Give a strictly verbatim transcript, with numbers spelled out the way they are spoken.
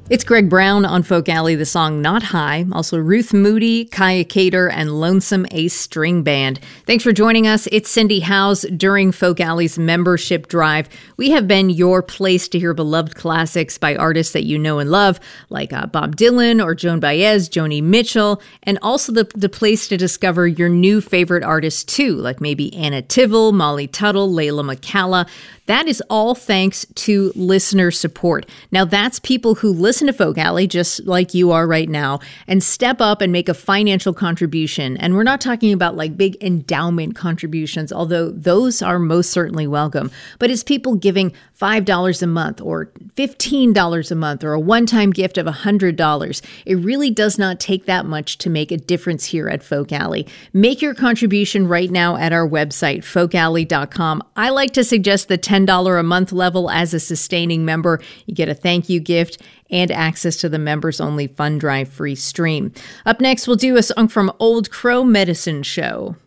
It's Greg Brown on Folk Alley, the song Not High. Also Ruth Moody, Kaya Cater, and Lonesome Ace String Band. Thanks for joining us. It's Cindy Howes during Folk Alley's membership drive. We have been your place to hear beloved classics by artists that you know and love, like uh, Bob Dylan or Joan Baez, Joni Mitchell, and also the, the place to discover your new favorite artists too, like maybe Anna Tivel, Molly Tuttle, Layla McCalla. That is all thanks to listener support. Now, that's people who listen to Folk Alley, just like you are right now, and step up and make a financial contribution. And we're not talking about like big endowment contributions, although those are most certainly welcome. But it's people giving five dollars a month or fifteen dollars a month or a one-time gift of one hundred dollars. It really does not take that much to make a difference here at Folk Alley. Make your contribution right now at our website, folk alley dot com. I like to suggest the ten dollars a month level as a sustaining member. You get a thank you gift and access to the members-only Fund Drive free stream. Up next, we'll do a song from Old Crow Medicine Show.